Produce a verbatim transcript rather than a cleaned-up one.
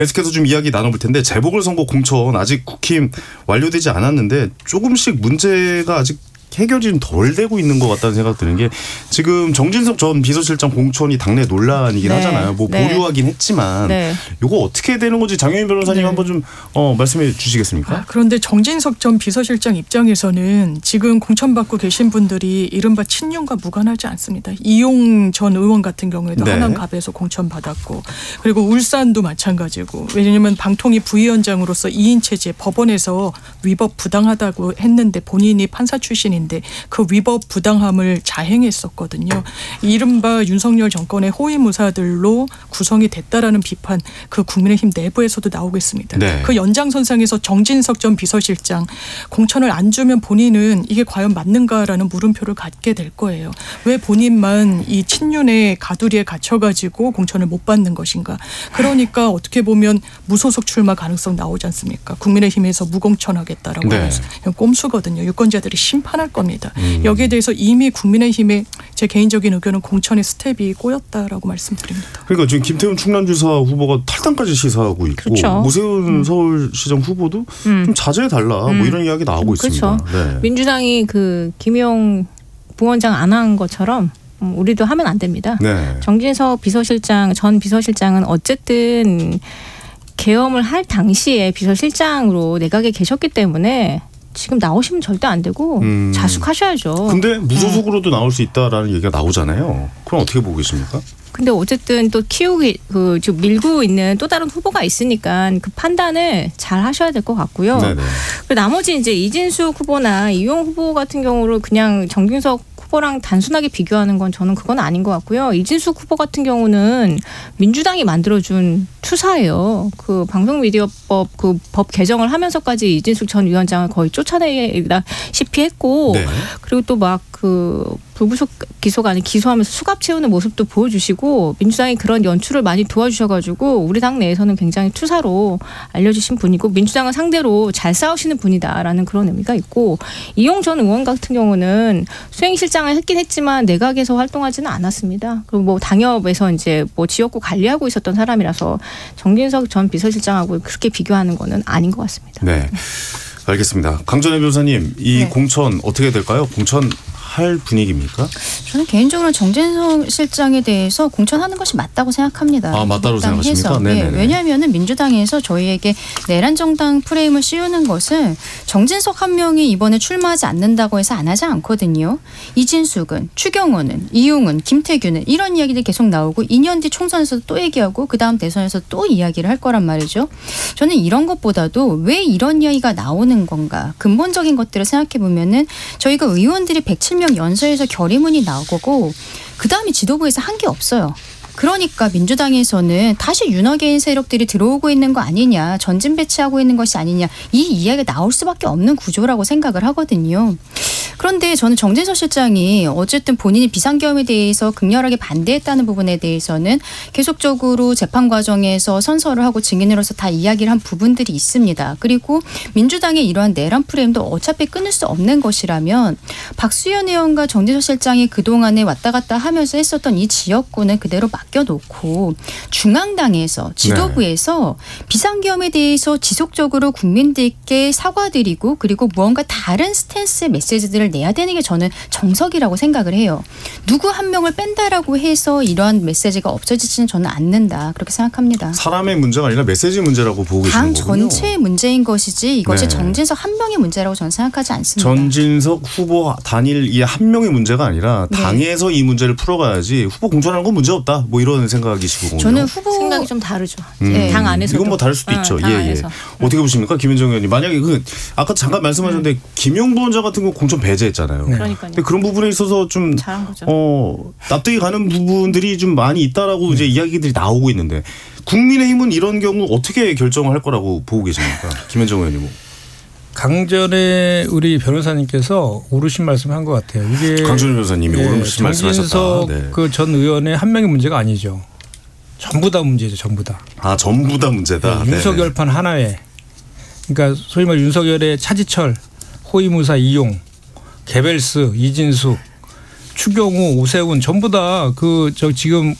계속해서 좀 이야기 나눠볼 텐데 재보궐선거 공천 아직 국힘 완료되지 않았는데 조금씩 문제가 아직 해결이 좀 덜 되고 있는 것 같다는 생각 드는 게 지금 정진석 전 비서실장 공천이 당내 논란이긴 네. 하잖아요. 뭐 네. 보류하긴 했지만 네. 이거 어떻게 되는 건지 장영인 변호사님 네. 한번 좀 어, 말씀해 주시겠습니까? 아, 그런데 정진석 전 비서실장 입장에서는 지금 공천받고 계신 분들이 이른바 친윤과 무관하지 않습니다. 이용 전 의원 같은 경우에도 네. 하남갑에서 공천받았고 그리고 울산도 마찬가지고 왜냐하면 방통위 부위원장으로서 이 인 체제 법원에서 위법 부당하다고 했는데 본인이 판사 출신인 그 위법 부당함을 자행했었거든요. 이른바 윤석열 정권의 호위무사들로 구성이 됐다라는 비판 그 국민의힘 내부에서도 나오고 있습니다. 네. 그 연장선상에서 정진석 전 비서실장 공천을 안 주면 본인은 이게 과연 맞는가라는 물음표를 갖게 될 거예요. 왜 본인만 이 친윤의 가두리에 갇혀가지고 공천을 못 받는 것인가. 그러니까 어떻게 보면 무소속 출마 가능성 나오지 않습니까? 국민의힘에서 무공천하겠다라고 네. 하면서 꼼수거든요. 유권자들이 심판할 겁니다. 음. 여기에 대해서 이미 국민의힘의 제 개인적인 의견은 공천의 스텝이 꼬였다라고 말씀드립니다. 그러니까 지금 김태훈 충남지사 후보가 탈당까지 시사하고 있고 그렇죠. 무세훈 음. 서울시장 후보도 음. 좀 자제해달라 음. 뭐 이런 이야기 나오고 그렇죠. 있습니다. 네. 민주당이 그 김용 부원장 안 한 것처럼 우리도 하면 안 됩니다. 네. 정진석 비서실장 전 비서실장은 어쨌든 계엄을 할 당시에 비서실장으로 내각에 계셨기 때문에 지금 나오시면 절대 안 되고 음. 자숙하셔야죠. 근데 무소속으로도 네. 나올 수 있다라는 얘기가 나오잖아요. 그럼 어떻게 보고 계십니까? 근데 어쨌든 또 키우기 그 지금 밀고 있는 또 다른 후보가 있으니까 그 판단을 잘 하셔야 될 것 같고요. 네네. 그리고 나머지 이제 이진숙 후보나 이용 후보 같은 경우를 그냥 정진석 후보랑 단순하게 비교하는 건 저는 그건 아닌 것 같고요. 이진숙 후보 같은 경우는 민주당이 만들어준 투사예요. 그 방송미디어법 그 법 개정을 하면서까지 이진숙 전 위원장을 거의 쫓아내다시피 했고 네. 그리고 또 막 그 불구속 기소가 아닌 기소하면서 수갑 채우는 모습도 보여주시고 민주당이 그런 연출을 많이 도와주셔가지고 우리 당 내에서는 굉장히 투사로 알려주신 분이고 민주당을 상대로 잘 싸우시는 분이다라는 그런 의미가 있고 이용 전 의원 같은 경우는 수행실장을 했긴 했지만 내각에서 활동하지는 않았습니다. 그리고 뭐 당협에서 이제 뭐 지역구 관리하고 있었던 사람이라서 정진석 전 비서실장하고 그렇게 비교하는 거는 아닌 것 같습니다. 네, 알겠습니다. 강전혜 변호사님, 이 네. 공천 어떻게 될까요? 공천 할 분위기입니까? 저는 개인적으로 정진석 실장에 대해서 공천하는 것이 맞다고 생각합니다. 아, 맞다고 생각하십니까? 네, 왜냐하면 민주당에서 저희에게 내란 정당 프레임을 씌우는 것은 정진석 한 명이 이번에 출마하지 않는다고 해서 안 하지 않거든요. 이진숙은, 추경호는, 이용은, 김태규는 이런 이야기들이 계속 나오고 이 년 뒤 총선에서도 또 얘기하고 그다음 대선에서 또 이야기를 할 거란 말이죠. 저는 이런 것보다도 왜 이런 이야기가 나오는 건가. 근본적인 것들을 생각해 보면은 저희가 의원들이 백칠 명 연서에서 결의문이 나오고 그다음에 지도부에서 한 게 없어요. 그러니까 민주당에서는 다시 윤허개인 세력들이 들어오고 있는 거 아니냐, 전진 배치하고 있는 것이 아니냐, 이 이야기가 나올 수밖에 없는 구조라고 생각을 하거든요. 그런데 저는 정진석 실장이 어쨌든 본인이 비상계엄에 대해서 극렬하게 반대했다는 부분에 대해서는 계속적으로 재판 과정에서 선서를 하고 증인으로서 다 이야기를 한 부분들이 있습니다. 그리고 민주당의 이러한 내란 프레임도 어차피 끊을 수 없는 것이라면 박수현 의원과 정진석 실장이 그동안에 왔다 갔다 하면서 했었던 이 지역구는 그대로 맡겨놓고 중앙당에서 지도부에서 네. 비상계엄에 대해서 지속적으로 국민들께 사과드리고 그리고 무언가 다른 스탠스의 메시지들을 내야 되는 게 저는 정석이라고 생각을 해요. 누구 한 명을 뺀다라고 해서 이러한 메시지가 없어지지는 저는 않는다. 그렇게 생각합니다. 사람의 문제가 아니라 메시지 문제라고 보고 계시는 거군요. 당 전체의 문제인 것이지 이것이 네. 정진석 한 명의 문제라고 저는 생각하지 않습니다. 전진석 후보 단일 이 한 명의 문제가 아니라 당에서 네. 이 문제를 풀어가야지 후보 공천하는 건 문제없다. 뭐 이런 생각이시고 저는 후보 생각이 좀 다르죠. 음. 네. 당 안에서도. 이건 뭐 다를 수도 어, 있죠. 예, 예. 어떻게 보십니까? 김현정 의원님. 만약에 그 아까 잠깐 말씀하셨는데 음. 김용 부원장 같은 거 공천 배제했잖아요. 네. 그러니까요. 근데 그런 부분에 있어서 좀 어, 납득이 가는 부분들이 좀 많이 있다라고 네. 이제 이야기들이 나오고 있는데 국민의힘은 이런 경우 어떻게 결정을 할 거라고 보고 계십니까? 김현정 의원님. 강전에 우리 변호사님께서 옳으신 말씀한 것 같아요. 이게 강전에 변호사님이 네, 옳으신 말씀하셨다. 정진석 네. 그 전 의원의 한 명의 문제가 아니죠. 전부 다 문제죠. 전부 다. 아 전부 다 문제다. 네, 윤석열판 하나에. 그러니까 소위 말 윤석열의 차지철, 호위무사 이용, 개벨스, 이진숙, 추경호, 오세훈 전부 다 그 저 지금